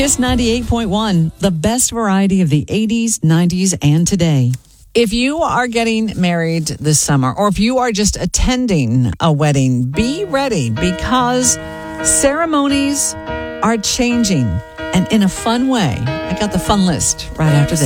Kiss 98.1, the best variety of the 80s, 90s, and today. If you are getting married this summer, or if you are just attending a wedding, be ready because ceremonies are changing and in a fun way. I got the fun list right after this.